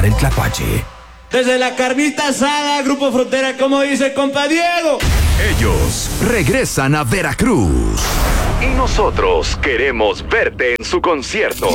el Tlacuache. Desde la carnita asada, Grupo Frontera, como dice compa Diego. Ellos regresan a Veracruz. Y nosotros queremos verte en su concierto.